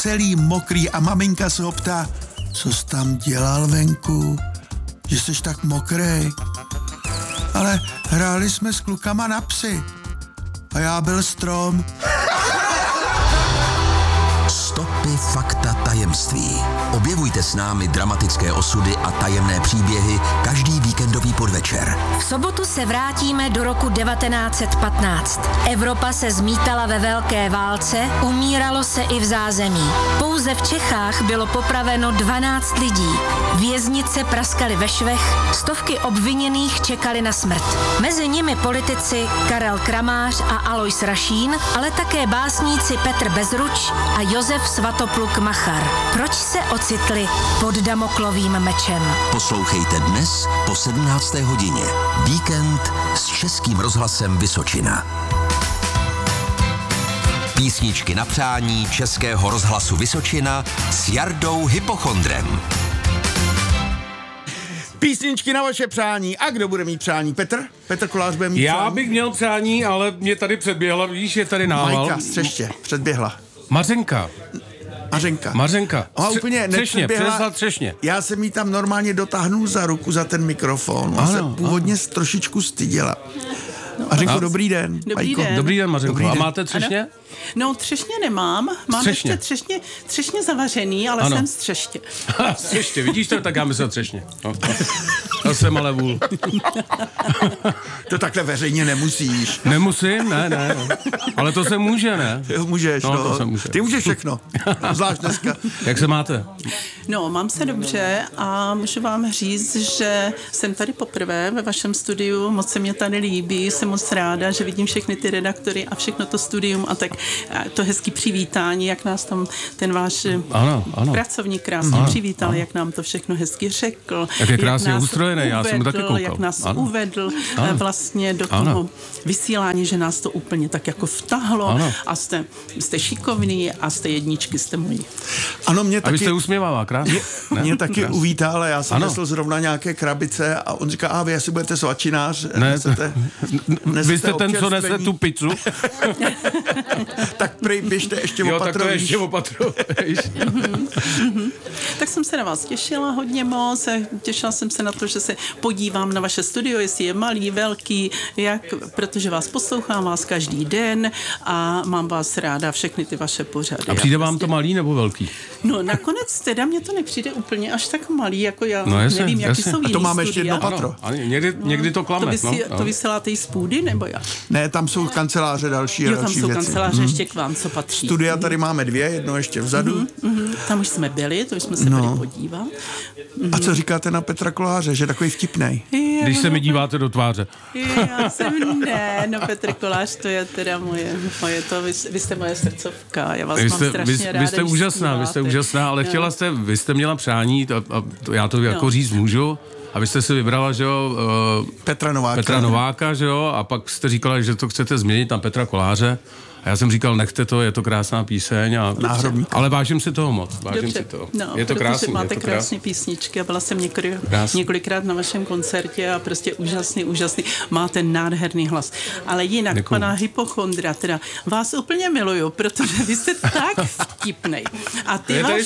celý mokrý a maminka se ho ptá, co jsi tam dělal venku, že jsi tak mokrý. Ale hráli jsme s klukama na psy a já byl strom. Stopy, fakta, tajemství. Objevujte s námi dramatické osudy a tajemné příběhy každý víkendový podvečer. V sobotu se vrátíme do roku 1915. Evropa se zmítala ve velké válce, umíralo se i v zázemí. Pouze v Čechách bylo popraveno 12 lidí. Věznice praskaly ve švech, stovky obviněných čekali na smrt. Mezi nimi politici Karel Kramář a Alois Rašín, ale také básníci Petr Bezruč a Josef Svatopluk Machar. Proč se ocitli pod Damoklovým mečem? Poslouchejte dnes po 17. hodině. Víkend s Českým rozhlasem Vysočina. Písničky na přání Českého rozhlasu Vysočina s Jardou Hypochondrem. Písničky na vaše přání. A kdo bude mít přání? Petr? Petr Kolář bude mít přání? Já bych měl přání, ale mě tady předběhla, víš, je tady nával. Majka, střeště, předběhla. Mařenka. Aha, úplně přesla Třešně. Já jsem jí tam normálně dotáhnul za ruku, za ten mikrofon. Ona se původně trošičku styděla. Mařenko, dobrý den. Dobrý den, Mařenko. Dobrý den. A máte třešně? Ano? No, třešně nemám. Mám ještě třešně zavařený, ale jsem z Třeště. Třeště, vidíš to? Tak já myslím třešně. To jsem ale vůl. To takhle veřejně nemusíš. Nemusím, ne. Ale to se může, ne? Jo, můžeš, no. To se může. Ty můžeš všechno. Zvlášť dneska. Jak se máte? No, mám se dobře a můžu vám říct, že jsem tady poprvé ve vašem studiu, moc se mě tady líbí, jsem moc ráda, že vidím všechny ty redaktory a všechno to studium a tak to hezký přivítání, jak nás tam ten váš pracovník krásně přivítal, jak nám to všechno hezky řekl. Jak je krásně ustrojený, já jsem taky koukal. Jak nás uvedl vlastně do toho vysílání, že nás to úplně tak jako vtahlo a jste šikovný a jste jedničky, jste moji. Ano, mě taky. A vy jste usměvavá, krásně. Mě taky uvítal, ale já jsem nesl zrovna nějaké krabice a on říká, vy asi budete svačinář. Vy jste ten, co nese tu pizzu. Tak běžte ještě jo, opatro. Tak to ještě opatro. Tak jsem se na vás těšila hodně moc. Těšila jsem se na to, že se podívám na vaše studio, jestli je malý, velký, protože vás poslouchám vás každý den a mám vás ráda všechny ty vaše pořady. A přijde vám to malý nebo velký? No nakonec teda mně to nepřijde úplně až tak malý, jako já nevím, jaký jsou jiný to máme studia. ještě jedno patro. Někdy to klame. To vysíláte i z půdy, nebo jak? Ne, tam jsou kanceláře další a další tam jsou věci. kanceláře ještě k vám, co patří. Studia tady máme 2, jedno ještě vzadu. Tam už jsme byli, to už jsme se byli podívat. A co říkáte na Petra Koláře, že je takový vtipnej? Když se mi díváte do tváře. Já jsem Petr Kolář, to je teda moje vy jste moje srdcovka, já vás mám strašně ráda. Vy jste úžasná, ale vy jste měla přání, a já to jako říct můžu, a vy jste si vybrala, že jo, Petra Nováka, že jo, a pak jste říkala, že to chcete změnit na Petra Koláře. A já jsem říkal, nechte to, je to krásná píseň. Ale vážím si toho moc. Je to krásný. Máte krásné písničky a byla jsem několikrát na vašem koncertě a prostě úžasný. Máte nádherný hlas. Ale jinak, děkuju. Pana Hypochondra, teda vás úplně miluju, protože vy jste tak vtipnej. A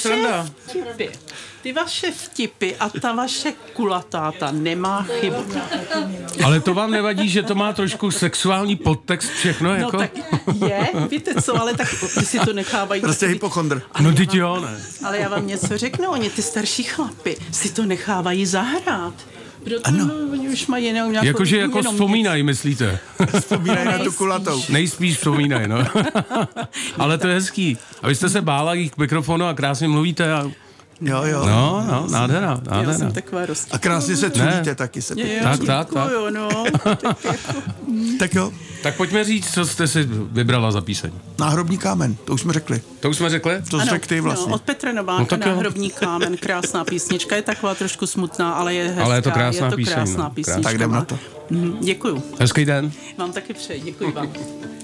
ty vaše vtipy a ta vaše kulatáta nemá chybu. Ale to vám nevadí, že to má trošku sexuální podtext všechno? Jako? No tak je, víte co, ale tak si to nechávají. Prostě hypochondr. No teď jo, ne. Ale já vám něco řeknu, oni ty starší chlapy si to nechávají zahrát. Ano. Oni už mají jenom nějakou... Jakože jako vzpomínají, myslíte? Vzpomínají na tu kulatou. Nejspíš vzpomínají, no. Ale to je hezký. A vy jste se bála jít k mikrofonu a krásně mluvíte a... Jo. No, nádhera. Já jsem taková A krásně se culíte taky. Tak. Tak jo. Tak pojďme říct, co jste si vybrala za píseň. Náhrobní kámen, to už jsme řekli. To To řekl ty vlastně. No, od Petra Nováka, Náhrobní kámen, krásná písnička, je taková trošku smutná, ale je hezká. Ale je to krásná písnička. Tak jdem na to. Děkuju. Hezký den. Vám taky přeji, děkuji vám.